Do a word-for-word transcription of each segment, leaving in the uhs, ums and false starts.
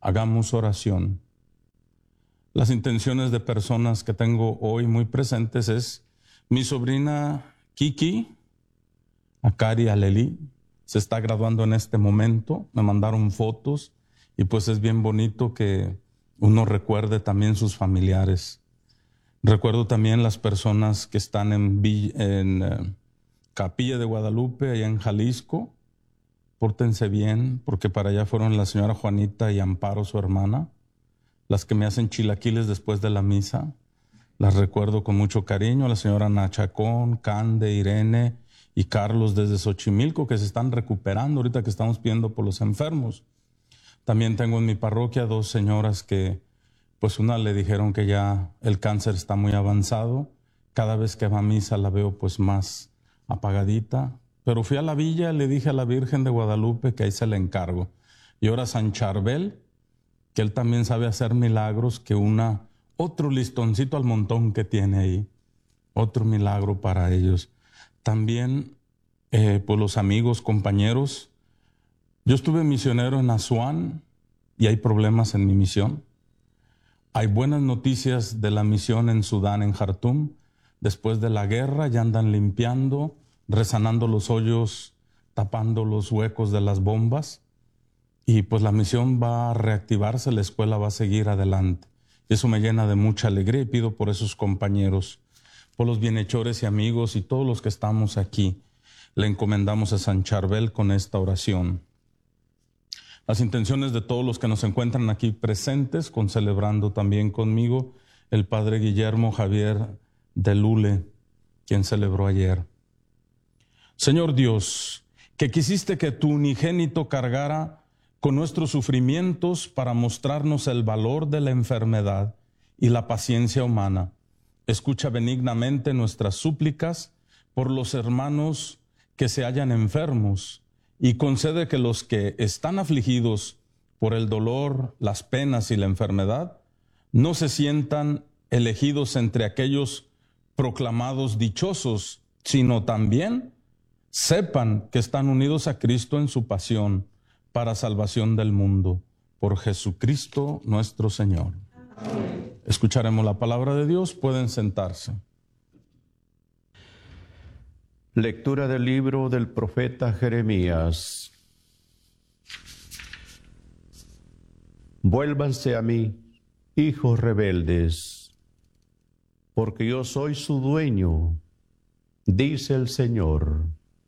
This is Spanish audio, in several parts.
Hagamos oración. Las intenciones de personas que tengo hoy muy presentes es mi sobrina Kiki, Akari Aleli, se está graduando en este momento, me mandaron fotos y pues es bien bonito que uno recuerde también sus familiares. Recuerdo también las personas que están en, en uh, Capilla de Guadalupe, allá en Jalisco. Pórtense bien, porque para allá fueron la señora Juanita y Amparo, su hermana, las que me hacen chilaquiles después de la misa. Las recuerdo con mucho cariño, la señora Nachacón, Cande, Irene y Carlos desde Xochimilco, que se están recuperando ahorita que estamos pidiendo por los enfermos. También tengo en mi parroquia dos señoras que, pues una le dijeron que ya el cáncer está muy avanzado. Cada vez que va a misa la veo pues más apagadita. Pero fui a la villa y le dije a la Virgen de Guadalupe que ahí se le encargo. Y ahora San Charbel, que él también sabe hacer milagros, que una, otro listoncito al montón que tiene ahí. Otro milagro para ellos. También, eh, pues los amigos, compañeros. Yo estuve misionero en Asuán y hay problemas en mi misión. Hay buenas noticias de la misión en Sudán, en Jartum. Después de la guerra ya andan limpiando, resanando los hoyos, tapando los huecos de las bombas. Y pues la misión va a reactivarse, la escuela va a seguir adelante. Eso me llena de mucha alegría y pido por esos compañeros, por los bienhechores y amigos y todos los que estamos aquí. Le encomendamos a San Charbel con esta oración. Las intenciones de todos los que nos encuentran aquí presentes, con celebrando también conmigo el Padre Guillermo Javier de Lule, quien celebró ayer. Señor Dios, que quisiste que tu unigénito cargara con nuestros sufrimientos para mostrarnos el valor de la enfermedad y la paciencia humana, escucha benignamente nuestras súplicas por los hermanos que se hallan enfermos y concede que los que están afligidos por el dolor, las penas y la enfermedad no se sientan elegidos entre aquellos proclamados dichosos, sino también sepan que están unidos a Cristo en su pasión para salvación del mundo. Por Jesucristo nuestro Señor. Amén. Escucharemos la palabra de Dios. Pueden sentarse. Lectura del libro del profeta Jeremías. Vuélvanse a mí, hijos rebeldes, porque yo soy su dueño, dice el Señor.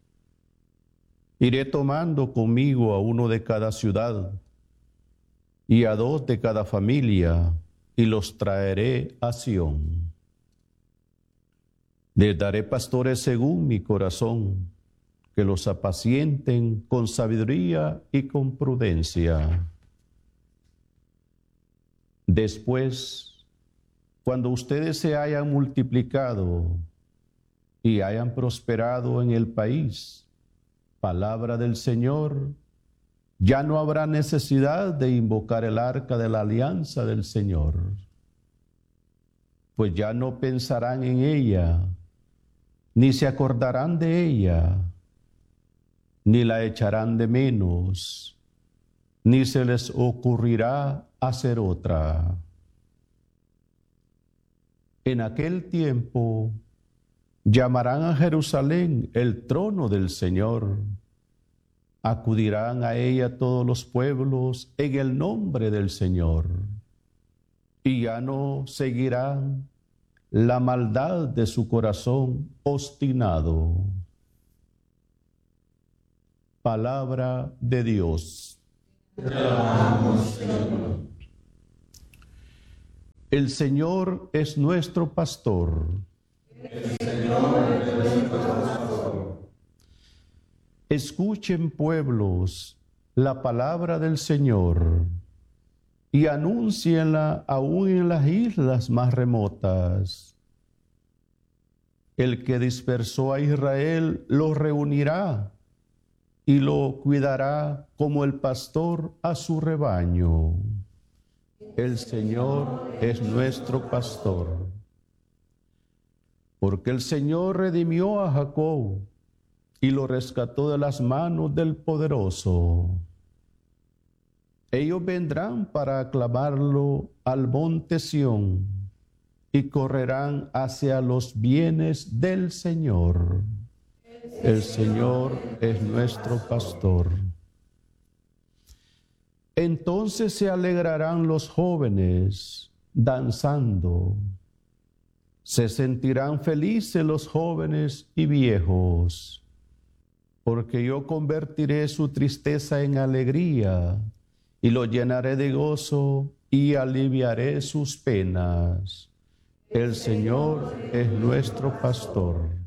Iré tomando conmigo a uno de cada ciudad y a dos de cada familia, y los traeré a Sión. Les daré pastores según mi corazón, que los apacienten con sabiduría y con prudencia. Después, cuando ustedes se hayan multiplicado y hayan prosperado en el país, palabra del Señor, ya no habrá necesidad de invocar el arca de la alianza del Señor, pues ya no pensarán en ella, ni se acordarán de ella, ni la echarán de menos, ni se les ocurrirá hacer otra. En aquel tiempo llamarán a Jerusalén el trono del Señor. Acudirán a ella todos los pueblos en el nombre del Señor, y ya no seguirán la maldad de su corazón obstinado. Palabra de Dios. Te alabamos, Señor. El Señor es nuestro pastor. El Señor es nuestro pastor. Escuchen, pueblos, la palabra del Señor y anúncienla aún en las islas más remotas. El que dispersó a Israel lo reunirá y lo cuidará como el pastor a su rebaño. El Señor es nuestro pastor. Porque el Señor redimió a Jacob y lo rescató de las manos del poderoso. Ellos vendrán para aclamarlo al monte Sión y correrán hacia los bienes del Señor. El Señor es nuestro pastor. Entonces se alegrarán los jóvenes danzando. Se sentirán felices los jóvenes y viejos, porque yo convertiré su tristeza en alegría y lo llenaré de gozo y aliviaré sus penas. El Señor es nuestro pastor.